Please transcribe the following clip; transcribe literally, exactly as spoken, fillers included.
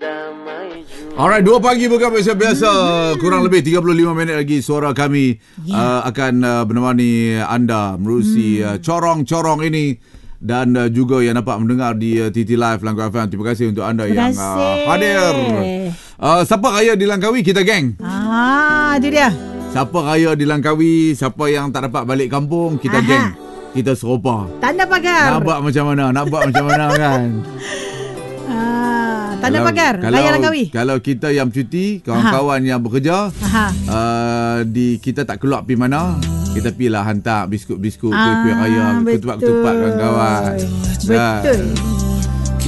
Alright, dua pagi bukan biasa biasa. Hmm. Kurang lebih tiga puluh lima minit lagi suara kami yeah. uh, akan uh, menemani anda menerusi hmm. uh, corong-corong ini. Dan uh, juga yang dapat mendengar di uh, T T Live Langkawi F M. Terima kasih untuk anda Terima yang uh, hadir. Uh, siapa raya di Langkawi, kita geng. Ah, itu dia. Siapa raya di Langkawi, siapa yang tak dapat balik kampung, kita Aha. geng. Kita serupa. Tanda pagar. Nak buat macam mana? Nak buat macam mana kan? Ah, tanda kalau, pagar. Kalau, raya Langkawi. Kalau kita yang cuti, kawan-kawan Aha. yang bekerja, uh, di kita tak keluar pergi mana, kita pergilah hantar biskut-biskut, kuih-kuih raya, ketupat-ketupat kawan-kawan. Betul.